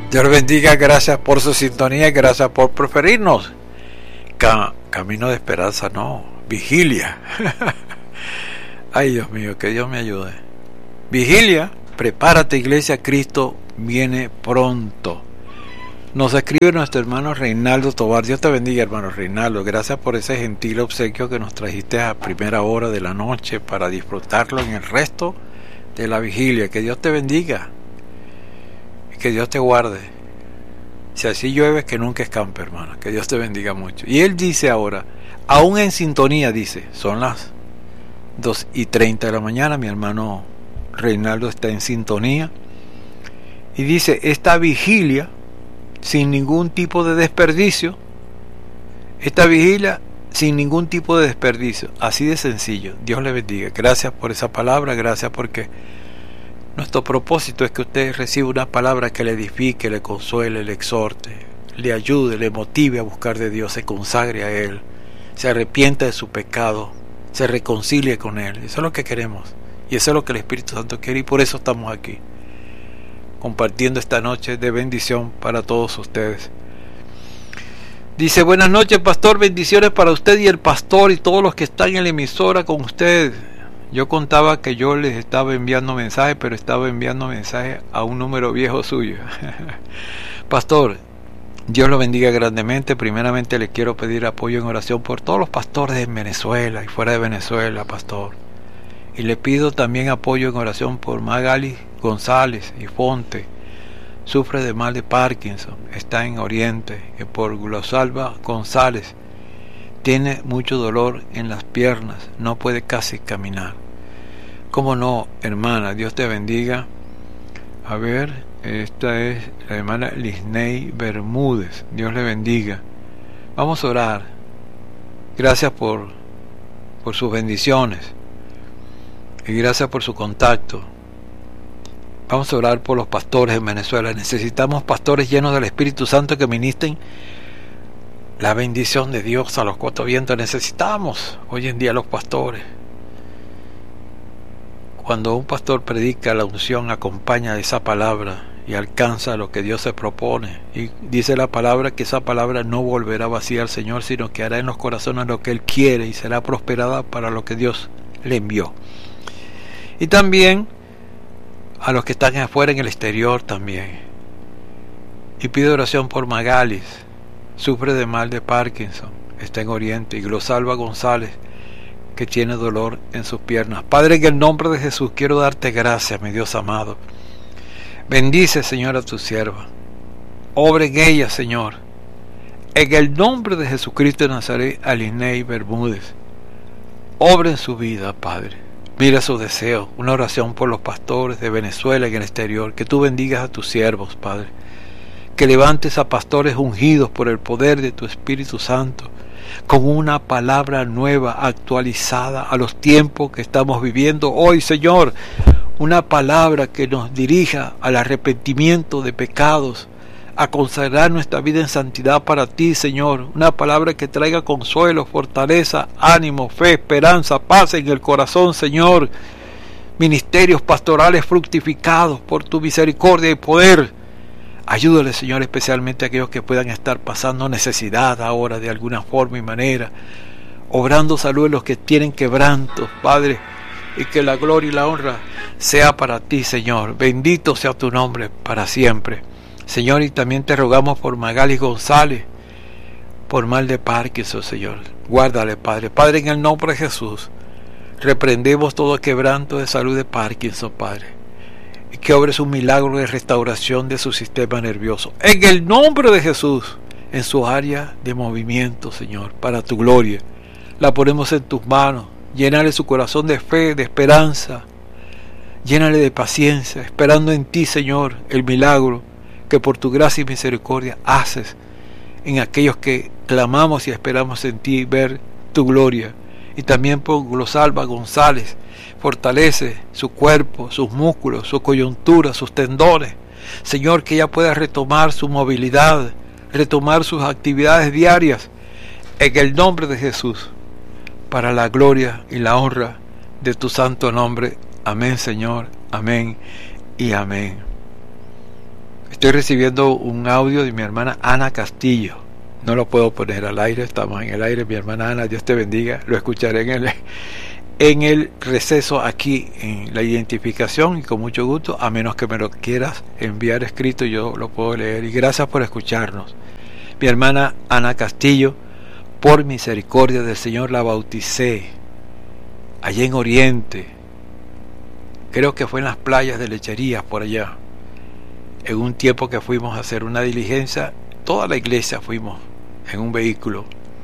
Dios los bendiga, gracias por su sintonía, gracias por preferirnos. Camino de esperanza, no, vigilia. Ay, Dios mío, que Dios me ayude. Vigilia, prepárate, iglesia, Cristo viene pronto. Nos escribe nuestro hermano Reinaldo Tobar. Dios te bendiga, hermano Reinaldo. Gracias por ese gentil obsequio que nos trajiste a primera hora de la noche para disfrutarlo en el resto de la vigilia. Que Dios te bendiga y que Dios te guarde. Si así llueve, que nunca escampe, hermano. Que Dios te bendiga mucho. Y él dice ahora, aún en sintonía, dice, son las 2:30 de la mañana. Mi hermano Reinaldo está en sintonía. Y dice, esta vigilia, sin ningún tipo de desperdicio, así de sencillo. Dios le bendiga. Gracias por esa palabra, gracias porque nuestro propósito es que usted reciba una palabra que le edifique, le consuele, le exhorte, le ayude, le motive a buscar de Dios, se consagre a Él, se arrepienta de su pecado, se reconcilie con Él. Eso es lo que queremos y eso es lo que el Espíritu Santo quiere, y por eso estamos aquí compartiendo esta noche de bendición para todos ustedes. Dice, buenas noches, pastor, bendiciones para usted y el pastor y todos los que están en la emisora con usted. Yo contaba que yo les estaba enviando mensajes, pero estaba enviando mensajes a un número viejo suyo. Pastor, Dios lo bendiga grandemente. Primeramente le quiero pedir apoyo en oración por todos los pastores en Venezuela y fuera de Venezuela, pastor. Y le pido también apoyo en oración por Magali González y Fonte, sufre de mal de Parkinson, está en Oriente, y por Glosalba González, tiene mucho dolor en las piernas, no puede casi caminar. ¿Cómo no, hermana? Dios te bendiga. A ver, esta es la hermana Lisney Bermúdez, Dios le bendiga. Vamos a orar. Gracias por sus bendiciones y gracias por su contacto. Vamos a orar por los pastores en Venezuela. Necesitamos pastores llenos del Espíritu Santo que ministren la bendición de Dios a los cuatro vientos. Necesitamos hoy en día los pastores. Cuando un pastor predica, la unción acompaña de esa palabra y alcanza lo que Dios se propone. Y dice la palabra que esa palabra no volverá vacía al Señor, sino que hará en los corazones lo que Él quiere y será prosperada para lo que Dios le envió. Y también a los que están afuera en el exterior también. Y pido oración por Magalis, sufre de mal de Parkinson, está en Oriente, y Glosalba González, que tiene dolor en sus piernas. Padre, en el nombre de Jesús quiero darte gracias, mi Dios amado. Bendice, Señor, a tu sierva. Obra en ella, Señor. En el nombre de Jesucristo de Nazaret, a Lisney Bermúdez. Obra en su vida, Padre. Mira sus deseos. Una oración por los pastores de Venezuela y en el exterior. Que tú bendigas a tus siervos, Padre. Que levantes a pastores ungidos por el poder de tu Espíritu Santo, con una palabra nueva, actualizada a los tiempos que estamos viviendo hoy, Señor. Una palabra que nos dirija al arrepentimiento de pecados, a consagrar nuestra vida en santidad para ti, Señor. Una palabra que traiga consuelo, fortaleza, ánimo, fe, esperanza, paz en el corazón, Señor. Ministerios pastorales fructificados por tu misericordia y poder. Ayúdale, Señor, especialmente a aquellos que puedan estar pasando necesidad ahora de alguna forma y manera, obrando salud en los que tienen quebrantos, Padre, y que la gloria y la honra sea para ti, Señor. Bendito sea tu nombre para siempre, Señor. Y también te rogamos por Magali González, por mal de Parkinson, Señor. Guárdale, Padre. Padre, en el nombre de Jesús, reprendemos todo quebranto de salud de Parkinson, Padre, y que obres un milagro de restauración de su sistema nervioso. En el nombre de Jesús, en su área de movimiento, Señor, para tu gloria. La ponemos en tus manos. Llénale su corazón de fe, de esperanza. Llénale de paciencia, esperando en ti, Señor, el milagro que por tu gracia y misericordia haces en aquellos que clamamos y esperamos en ti ver tu gloria. Y también por Glosalba González, fortalece su cuerpo, sus músculos, su coyuntura, sus tendones. Señor, que ella pueda retomar su movilidad, retomar sus actividades diarias, en el nombre de Jesús, para la gloria y la honra de tu santo nombre. Amén, Señor, amén y amén. Estoy recibiendo un audio de mi hermana Ana Castillo. No lo puedo poner al aire, estamos en el aire. Mi hermana Ana, Dios te bendiga. Lo escucharé en el receso aquí en la identificación, y con mucho gusto, a menos que me lo quieras enviar escrito, yo lo puedo leer. Y gracias por escucharnos. Mi hermana Ana Castillo, por misericordia del Señor la bauticé allá en Oriente, creo que fue en las playas de Lecherías por allá, en un tiempo que fuimos a hacer una diligencia. Toda la iglesia fuimos en un vehículo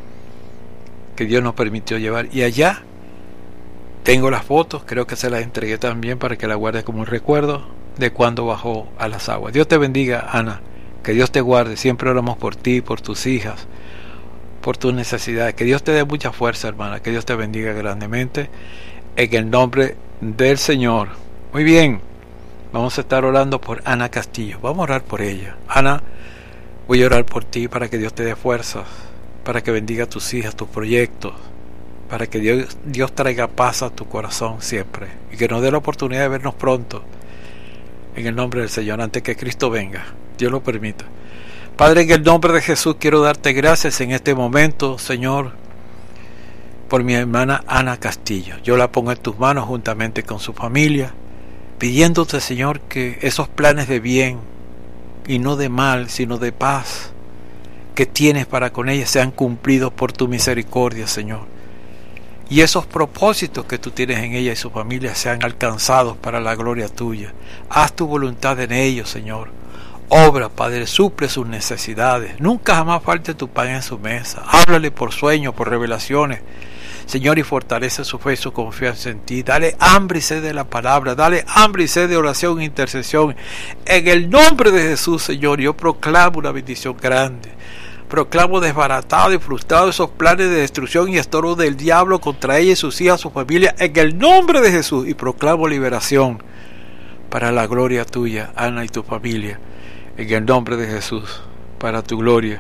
que Dios nos permitió llevar, y allá tengo las fotos, creo que se las entregué también para que la guardes como un recuerdo de cuando bajó a las aguas. Dios te bendiga, Ana, que Dios te guarde. Siempre oramos por ti, por tus hijas, por tus necesidades. Que Dios te dé mucha fuerza, hermana. Que Dios te bendiga grandemente en el nombre del Señor. Muy bien, vamos a estar orando por Ana Castillo. Vamos a orar por ella. Ana, voy a orar por ti para que Dios te dé fuerzas, para que bendiga a tus hijas, tus proyectos, para que Dios traiga paz a tu corazón siempre, y que nos dé la oportunidad de vernos pronto en el nombre del Señor, antes que Cristo venga, Dios lo permita. Padre, en el nombre de Jesús quiero darte gracias en este momento, Señor, por mi hermana Ana Castillo. Yo la pongo en tus manos juntamente con su familia, pidiéndote, Señor, que esos planes de bien y no de mal, sino de paz que tienes para con ella sean cumplidos por tu misericordia, Señor. Y esos propósitos que tú tienes en ella y su familia sean alcanzados para la gloria tuya. Haz tu voluntad en ellos, Señor. Obra, Padre, suple sus necesidades. Nunca jamás falte tu pan en su mesa. Háblale por sueños, por revelaciones, Señor, y fortalece su fe y su confianza en ti. Dale hambre y sed de la palabra. Dale hambre y sed de oración e intercesión. En el nombre de Jesús, Señor, yo proclamo una bendición grande. Proclamo desbaratado y frustrado esos planes de destrucción y estorbo del diablo contra ella y sus hijas, su familia, en el nombre de Jesús. Y proclamo liberación para la gloria tuya, Ana, y tu familia, en el nombre de Jesús, para tu gloria.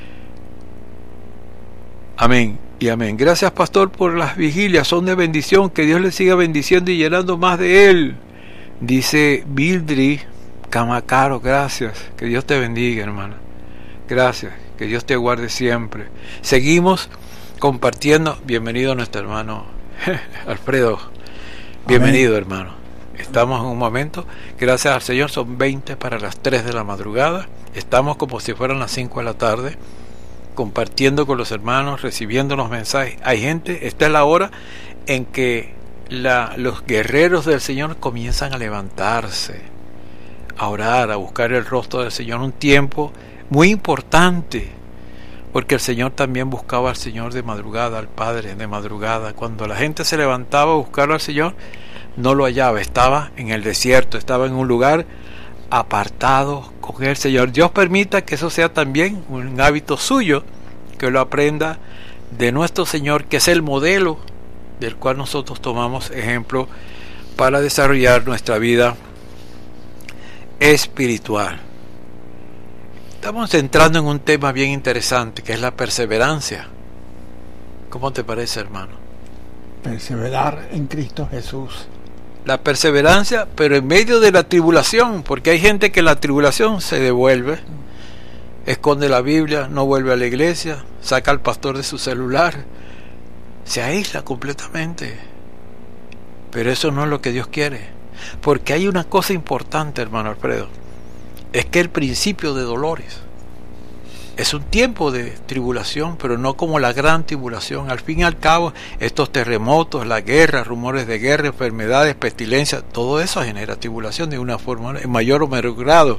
Amén y amén. Gracias, pastor, por las vigilias, son de bendición. Que Dios le siga bendiciendo y llenando más de él. Dice Bildri Camacaro, gracias. Que Dios te bendiga, hermana. Gracias. Que Dios te guarde siempre. Seguimos compartiendo. Bienvenido nuestro hermano Alfredo. Bienvenido, amén, hermano. Estamos en un momento, gracias al Señor, son 20 para las 3 de la madrugada. Estamos como si fueran las 5 de la tarde, compartiendo con los hermanos, recibiendo los mensajes. Hay gente, esta es la hora en que los guerreros del Señor comienzan a levantarse, a orar, a buscar el rostro del Señor. Un tiempo muy importante, porque el Señor también buscaba al Señor de madrugada, al Padre de madrugada. Cuando la gente se levantaba a buscarlo al Señor, no lo hallaba, estaba en el desierto, estaba en un lugar apartado con el Señor. Dios permita que eso sea también un hábito suyo, que lo aprenda de nuestro Señor, que es el modelo del cual nosotros tomamos ejemplo para desarrollar nuestra vida espiritual. Estamos entrando en un tema bien interesante, que es la perseverancia. ¿Cómo te parece, hermano? Perseverar en Cristo Jesús. La perseverancia, pero en medio de la tribulación, porque hay gente que en la tribulación se devuelve, esconde la Biblia, no vuelve a la iglesia, saca al pastor de su celular, se aísla completamente. Pero eso no es lo que Dios quiere, porque hay una cosa importante, hermano Alfredo, es que el principio de dolores es un tiempo de tribulación, pero no como la gran tribulación. Al fin y al cabo, estos terremotos, la guerra, rumores de guerra, enfermedades, pestilencias, todo eso genera tribulación de una forma, en mayor o menor grado.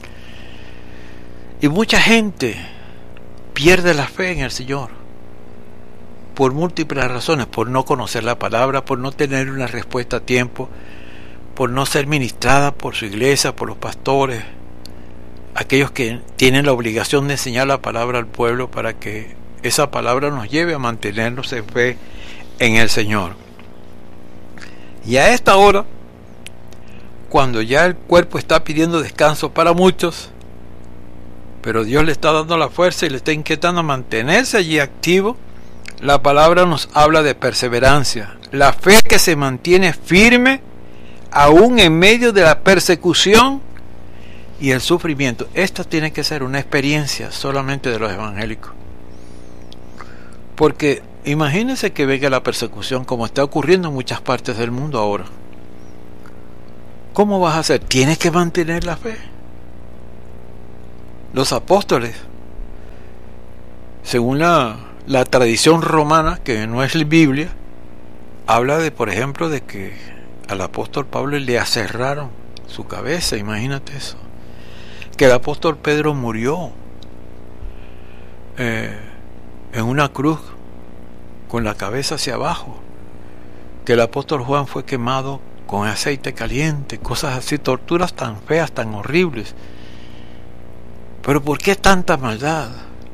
Y mucha gente pierde la fe en el Señor por múltiples razones, por no conocer la palabra, por no tener una respuesta a tiempo, por no ser ministrada por su iglesia, por los pastores, aquellos que tienen la obligación de enseñar la palabra al pueblo, para que esa palabra nos lleve a mantenernos en fe en el Señor. Y a esta hora, cuando ya el cuerpo está pidiendo descanso para muchos, pero Dios le está dando la fuerza y le está inquietando a mantenerse allí activo, la palabra nos habla de perseverancia, la fe que se mantiene firme aún en medio de la persecución y el sufrimiento. Esta tiene que ser una experiencia solamente de los evangélicos. Porque imagínense que venga la persecución como está ocurriendo en muchas partes del mundo ahora. ¿Cómo vas a hacer? Tienes que mantener la fe. Los apóstoles, según la tradición romana, que no es la Biblia, habla de, por ejemplo, de que al apóstol Pablo le aserraron su cabeza. Imagínate eso. Que el apóstol Pedro murió en una cruz con la cabeza hacia abajo. Que el apóstol Juan fue quemado con aceite caliente. Cosas así, torturas tan feas, tan horribles. Pero ¿por qué tanta maldad?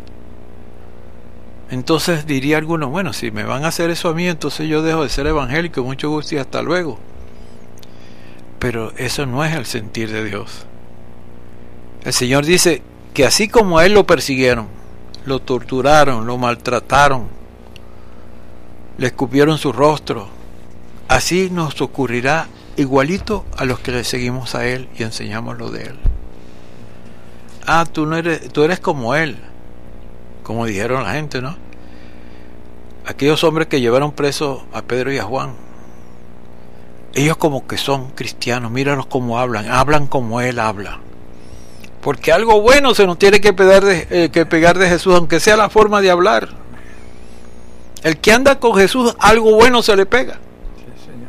Entonces diría alguno, bueno, si me van a hacer eso a mí, entonces yo dejo de ser evangélico, mucho gusto y hasta luego. Pero eso no es el sentir de Dios. El Señor dice que así como a Él lo persiguieron, lo torturaron, lo maltrataron, le escupieron su rostro, así nos ocurrirá igualito a los que le seguimos a Él y enseñamos lo de Él. Tú eres como Él, como dijeron la gente, ¿no? Aquellos hombres que llevaron presos a Pedro y a Juan, ellos como que son cristianos, míralos cómo hablan como Él habla. Porque algo bueno se nos tiene que pegar de Jesús, aunque sea la forma de hablar. El que anda con Jesús, algo bueno se le pega. Sí, Señor.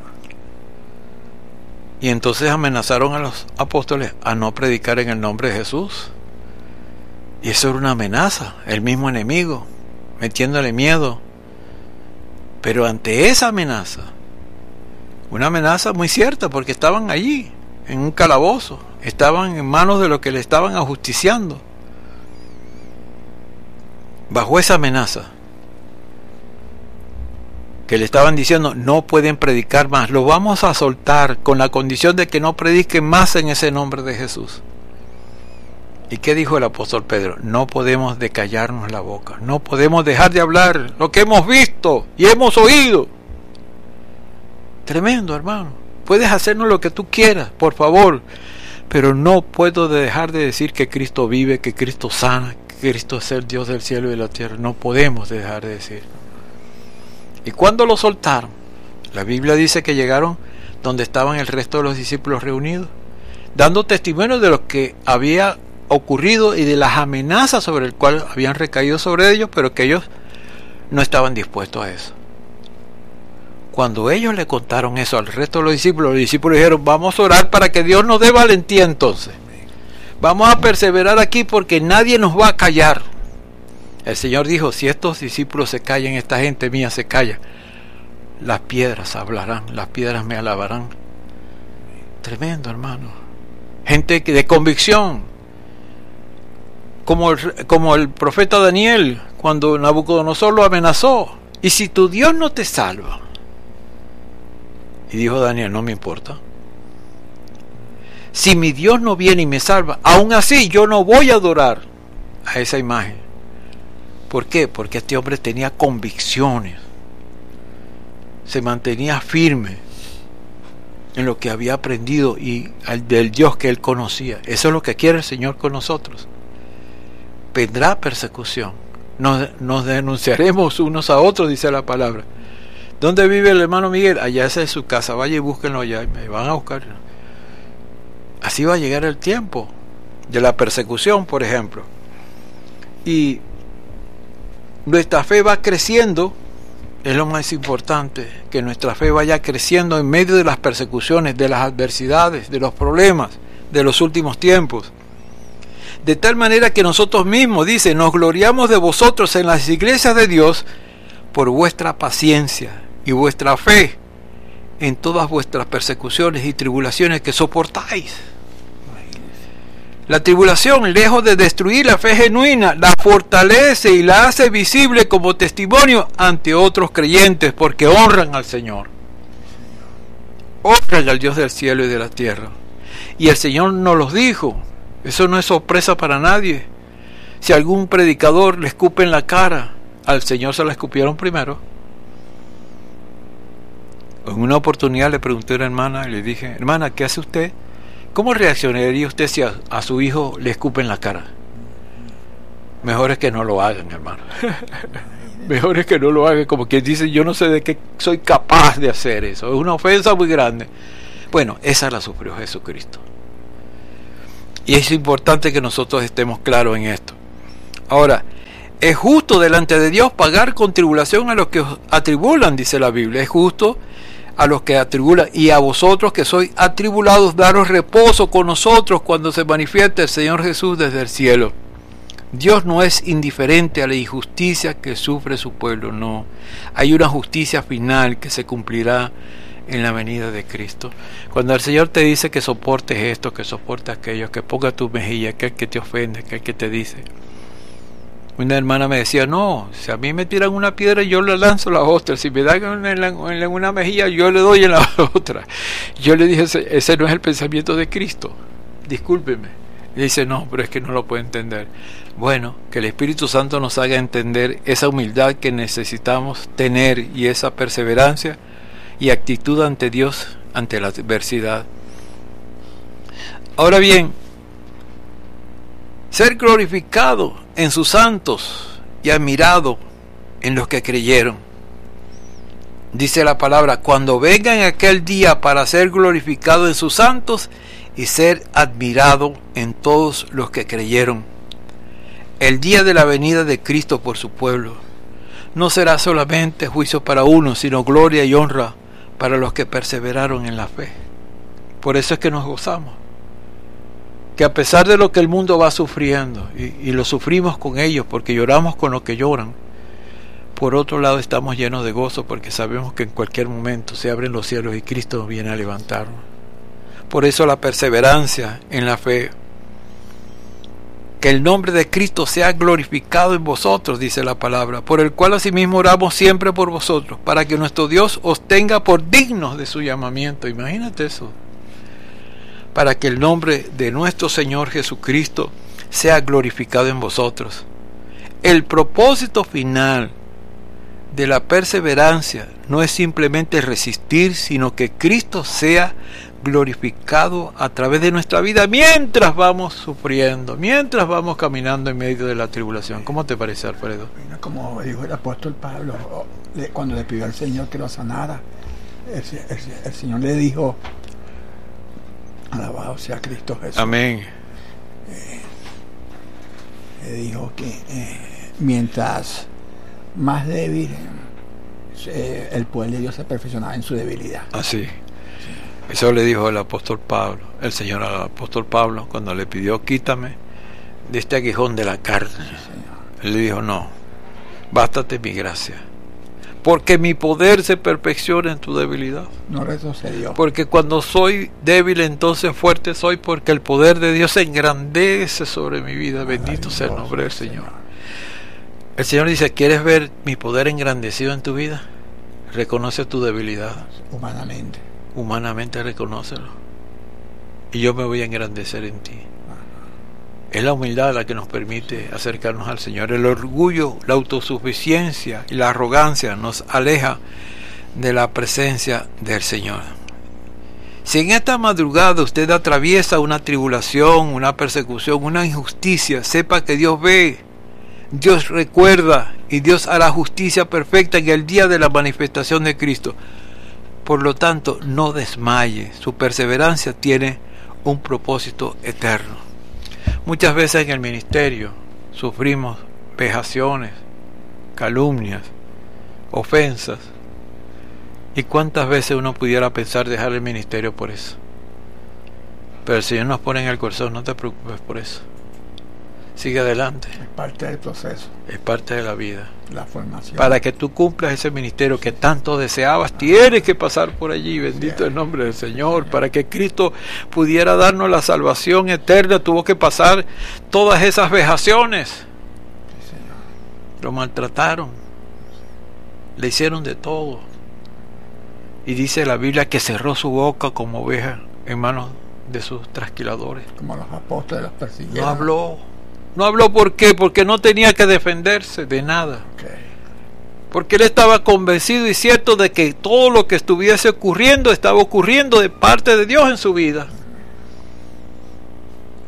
Y entonces amenazaron a los apóstoles a no predicar en el nombre de Jesús. Y eso era una amenaza, el mismo enemigo, metiéndole miedo. Pero ante esa amenaza, una amenaza muy cierta, porque estaban allí, en un calabozo, estaban en manos de los que le estaban ajusticiando. Bajo esa amenaza, que le estaban diciendo, no pueden predicar más, lo vamos a soltar con la condición de que no prediquen más en ese nombre de Jesús. ¿Y qué dijo el apóstol Pedro? No podemos decallarnos la boca, no podemos dejar de hablar lo que hemos visto y hemos oído. Tremendo, hermano. Puedes hacernos lo que tú quieras, por favor, pero no puedo dejar de decir que Cristo vive, que Cristo sana, que Cristo es el Dios del cielo y de la tierra. No podemos dejar de decir. Y cuando lo soltaron, la Biblia dice que llegaron donde estaban el resto de los discípulos reunidos, dando testimonio de lo que había ocurrido y de las amenazas sobre el cual habían recaído sobre ellos, pero que ellos no estaban dispuestos a eso. Cuando ellos le contaron eso al resto de los discípulos dijeron, vamos a orar para que Dios nos dé valentía entonces. Vamos a perseverar aquí porque nadie nos va a callar. El Señor dijo, si estos discípulos se callan, esta gente mía se calla, las piedras hablarán, las piedras me alabarán. Tremendo, hermano. Gente de convicción. Como el profeta Daniel, cuando Nabucodonosor lo amenazó. Y si tu Dios no te salva. Y dijo Daniel, no me importa. Si mi Dios no viene y me salva, aún así yo no voy a adorar a esa imagen. ¿Por qué? Porque este hombre tenía convicciones. Se mantenía firme en lo que había aprendido y del Dios que él conocía. Eso es lo que quiere el Señor con nosotros. Vendrá persecución. Nos denunciaremos unos a otros, dice la palabra. ¿Dónde vive el hermano Miguel? Allá esa es su casa, vaya y búsquenlo allá, y me van a buscar. Así va a llegar el tiempo de la persecución, por ejemplo. Y nuestra fe va creciendo, es lo más importante, que nuestra fe vaya creciendo en medio de las persecuciones, de las adversidades, de los problemas de los últimos tiempos. De tal manera que nosotros mismos, dice, nos gloriamos de vosotros en las iglesias de Dios por vuestra paciencia y vuestra fe en todas vuestras persecuciones y tribulaciones que soportáis. La tribulación, lejos de destruir la fe genuina, la fortalece y la hace visible como testimonio ante otros creyentes, porque honran al Señor. Honran al Dios del cielo y de la tierra. Y el Señor nos los dijo. Eso no es sorpresa para nadie. Si algún predicador le escupe en la cara, al Señor se la escupieron primero. En una oportunidad le pregunté a una hermana y le dije, hermana, ¿qué hace usted ¿Cómo reaccionaría usted si a su hijo le escupen en la cara? Mejor es que no lo hagan, hermano. Mejor es que no lo hagan, como quien dice, yo no sé de qué soy capaz de hacer eso. Es una ofensa muy grande. Bueno, esa la sufrió Jesucristo. Y es importante que nosotros estemos claros en esto. Ahora, es justo delante de Dios pagar con tribulación a los que os atribulan, dice la Biblia. Es justo a los que atribulan, y a vosotros que sois atribulados, daros reposo con nosotros cuando se manifieste el Señor Jesús desde el cielo. Dios no es indiferente a la injusticia que sufre su pueblo, no. Hay una justicia final que se cumplirá en la venida de Cristo. Cuando el Señor te dice que soportes esto, que soportes aquello, que ponga tu mejilla, que el que te ofende, que el que te dice. Una hermana me decía, no, si a mí me tiran una piedra yo le lanzo la otra, si me dan en una mejilla yo le doy en la otra. Yo le dije, ese no es el pensamiento de Cristo, discúlpeme. Y dice, no, pero es que no lo puedo entender. Bueno, que el Espíritu Santo nos haga entender esa humildad que necesitamos tener y esa perseverancia y actitud ante Dios, ante la adversidad. Ahora bien, ser glorificado en sus santos y admirado en los que creyeron. Dice la palabra, cuando venga en aquel día para ser glorificado en sus santos y ser admirado en todos los que creyeron. El día de la venida de Cristo por su pueblo no será solamente juicio para unos, sino gloria y honra para los que perseveraron en la fe. Por eso es que nos gozamos, que a pesar de lo que el mundo va sufriendo, y lo sufrimos con ellos porque lloramos con lo que lloran, por otro lado estamos llenos de gozo porque sabemos que en cualquier momento se abren los cielos y Cristo viene a levantarnos. Por eso la perseverancia en la fe. Que el nombre de Cristo sea glorificado en vosotros, dice la palabra, por el cual asimismo oramos siempre por vosotros, para que nuestro Dios os tenga por dignos de su llamamiento. Imagínate eso. Para que el nombre de nuestro Señor Jesucristo sea glorificado en vosotros. El propósito final de la perseverancia no es simplemente resistir, sino que Cristo sea glorificado a través de nuestra vida mientras vamos sufriendo, mientras vamos caminando en medio de la tribulación. ¿Cómo te parece, Alfredo? Como dijo el apóstol Pablo cuando le pidió al Señor que lo sanara, el Señor le dijo, alabado sea Cristo Jesús. Amén. Le dijo que mientras más débil, el poder de Dios se perfeccionaba en su debilidad. Así. Eso le dijo el apóstol Pablo, el Señor al apóstol Pablo, cuando le pidió, quítame de este aguijón de la carne. Él le dijo, no, bástate mi gracia, porque mi poder se perfecciona en tu debilidad. No retrocedió. Porque cuando soy débil, entonces fuerte soy, porque el poder de Dios se engrandece sobre mi vida. Bendito sea el nombre del Señor. El Señor dice, ¿quieres ver mi poder engrandecido en tu vida? Reconoce tu debilidad. Humanamente reconócelo. Y yo me voy a engrandecer en ti. Es la humildad la que nos permite acercarnos al Señor. El orgullo, la autosuficiencia y la arrogancia nos aleja de la presencia del Señor. Si en esta madrugada usted atraviesa una tribulación, una persecución, una injusticia, sepa que Dios ve, Dios recuerda y Dios hará justicia perfecta en el día de la manifestación de Cristo. Por lo tanto, no desmaye. Su perseverancia tiene un propósito eterno. Muchas veces en el ministerio sufrimos vejaciones, calumnias, ofensas. ¿Y cuántas veces uno pudiera pensar dejar el ministerio por eso? Pero el Señor nos pone en el corazón, no te preocupes por eso. Sigue adelante. Es parte del proceso. Es parte de la vida. La formación. Para que tú cumplas ese ministerio que tanto deseabas, tienes que pasar por allí. Bendito el nombre del Señor. Para que Cristo pudiera darnos la salvación eterna, tuvo que pasar todas esas vejaciones. Sí, Señor. Lo maltrataron. Le hicieron de todo. Y dice la Biblia que cerró su boca como oveja en manos de sus trasquiladores. Como los apóstoles los persiguieron. No habló, ¿por qué? Porque no tenía que defenderse de nada. Okay. Porque él estaba convencido y cierto de que todo lo que estuviese ocurriendo estaba ocurriendo de parte de Dios en su vida.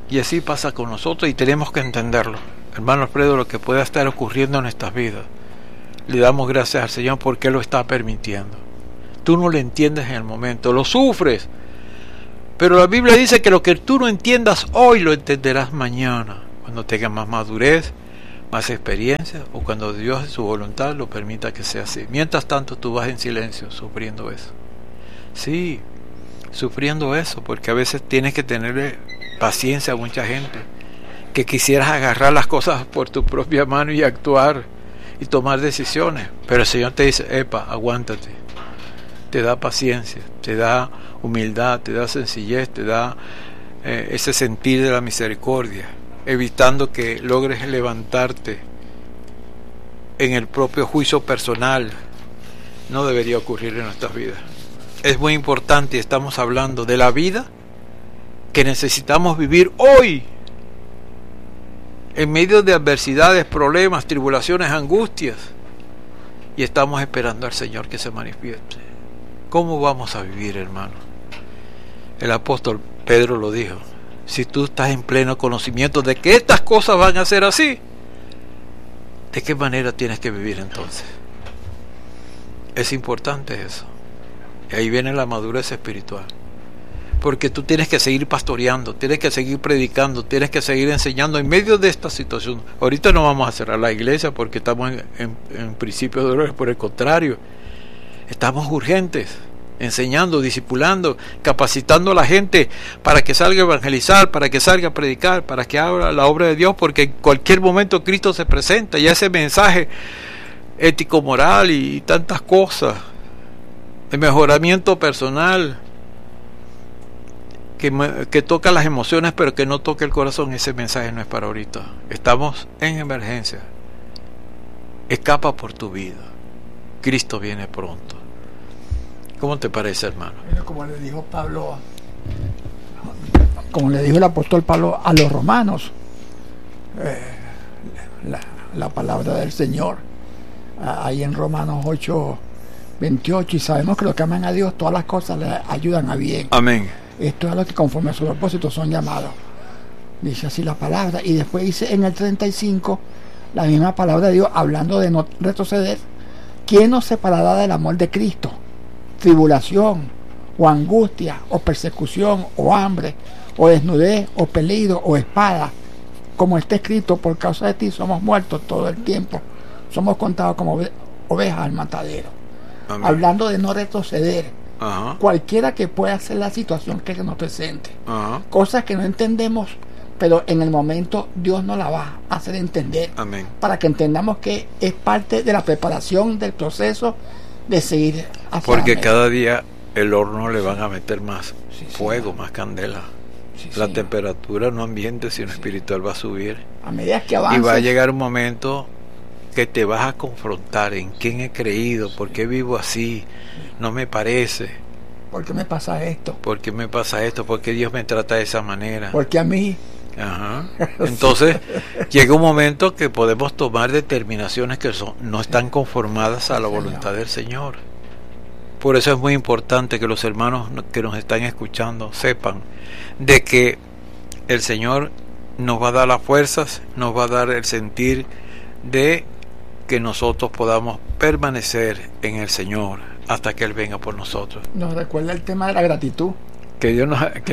Y así pasa con nosotros y tenemos que entenderlo. Hermano Alfredo, lo que pueda estar ocurriendo en nuestras vidas, le damos gracias al Señor porque Él lo está permitiendo. Tú no lo entiendes en el momento, lo sufres, pero la Biblia dice que lo que tú no entiendas hoy lo entenderás mañana, cuando tengas más madurez, más experiencia, o cuando Dios en su voluntad lo permita que sea así. Mientras tanto tú vas en silencio sufriendo eso. Sí, sufriendo eso, porque a veces tienes que tenerle paciencia a mucha gente que quisieras agarrar las cosas por tu propia mano y actuar y tomar decisiones, pero el Señor te dice: epa, aguántate. Te da paciencia, te da humildad, te da sencillez, te da ese sentir de la misericordia, evitando que logres levantarte en el propio juicio personal. No debería ocurrir en nuestras vidas. Es muy importante, y estamos hablando de la vida que necesitamos vivir hoy, en medio de adversidades, problemas, tribulaciones, angustias, y estamos esperando al Señor que se manifieste. ¿Cómo vamos a vivir, hermano? El apóstol Pedro lo dijo: si tú estás en pleno conocimiento de que estas cosas van a ser así, ¿de qué manera tienes que vivir entonces? Es importante eso. Y ahí viene la madurez espiritual. Porque tú tienes que seguir pastoreando, tienes que seguir predicando, tienes que seguir enseñando en medio de esta situación. Ahorita no vamos a cerrar la iglesia porque estamos en principio de dolor, por el contrario, estamos urgentes, enseñando, discipulando, capacitando a la gente para que salga a evangelizar, para que salga a predicar, para que abra la obra de Dios, porque en cualquier momento Cristo se presenta, y ese mensaje ético, moral y tantas cosas, de mejoramiento personal, que toca las emociones pero que no toca el corazón, ese mensaje no es para ahorita. Estamos en emergencia. Escapa por tu vida, Cristo viene pronto. ¿Cómo te parece, hermano? Como le dijo Pablo, como le dijo el apóstol Pablo a los romanos, la palabra del Señor ahí en Romanos 8:28, y sabemos que los que aman a Dios todas las cosas le ayudan a bien. Amén. Esto es a los que conforme a su propósito son llamados. Dice así la palabra. Y después dice en el 35 la misma palabra de Dios, hablando de no retroceder: ¿quién nos separará del amor de Cristo? Tribulación, o angustia, o persecución, o hambre, o desnudez, o peligro, o espada. Como está escrito: por causa de ti somos muertos todo el tiempo, somos contados como ovejas al matadero. Amén. Hablando de no retroceder. Ajá. Cualquiera que pueda ser la situación que se nos presente, ajá, cosas que no entendemos, pero en el momento Dios nos la va a hacer entender. Amén. Para que entendamos que es parte de la preparación del proceso de seguir hacia porque cada día el horno le van a meter más fuego, más candela. La temperatura no ambiente sino espiritual va a subir a medida que avanza, y va a llegar un momento que te vas a confrontar en quién he creído, por qué vivo así, no me parece, ¿por qué me pasa esto? ¿Por qué me pasa esto? ¿Por qué Dios me trata de esa manera? ¿Por qué a mí? Ajá. Entonces llega un momento que podemos tomar determinaciones que no están conformadas a la voluntad del Señor. Por eso es muy importante que los hermanos que nos están escuchando sepan de que el Señor nos va a dar las fuerzas, nos va a dar el sentir de que nosotros podamos permanecer en el Señor hasta que Él venga por nosotros. Nos recuerda el tema de la gratitud. Que Dios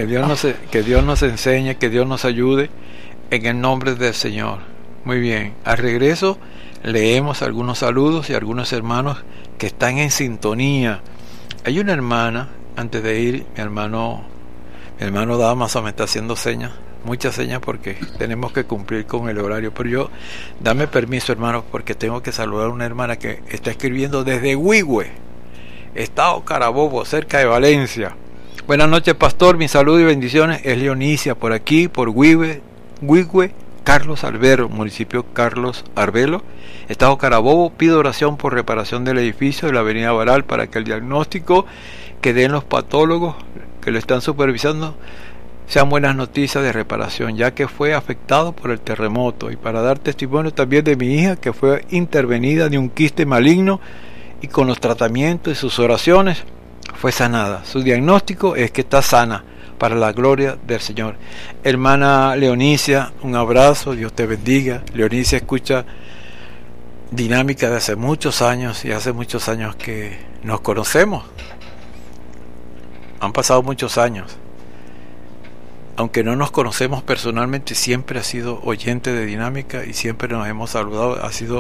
nos enseñe, que Dios nos ayude en el nombre del Señor. Muy bien, al regreso leemos algunos saludos y algunos hermanos que están en sintonía. Hay una hermana, antes de ir, mi hermano Damaso me está haciendo señas, muchas señas, porque tenemos que cumplir con el horario, pero dame permiso, hermano, porque tengo que saludar a una hermana que está escribiendo desde Huigüe, Estado Carabobo, cerca de Valencia. Buenas noches, pastor, mi saludo y bendiciones. Es Leonicia por aquí, por Huigüe, Carlos Albero, municipio Carlos Arbelo, Estado Carabobo. Pido oración por reparación del edificio de la avenida Baral para que el diagnóstico que den los patólogos que lo están supervisando sean buenas noticias de reparación, ya que fue afectado por el terremoto, y para dar testimonio también de mi hija que fue intervenida de un quiste maligno y con los tratamientos y sus oraciones fue sanada. Su diagnóstico es que está sana, para la gloria del Señor. Hermana Leonicia, un abrazo, Dios te bendiga. Leonicia escucha Dinámica de hace muchos años, y hace muchos años que nos conocemos. Han pasado muchos años. Aunque no nos conocemos personalmente, siempre ha sido oyente de Dinámica y siempre nos hemos saludado. Ha sido